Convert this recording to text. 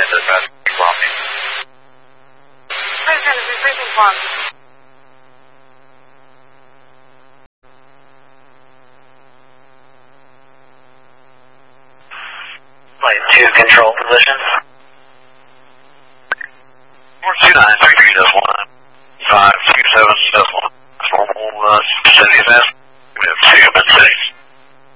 dispatch. Romney. Repeating Romney. Flight 2, control position. 429, 33.1. 527.1. Normal, 70 fast.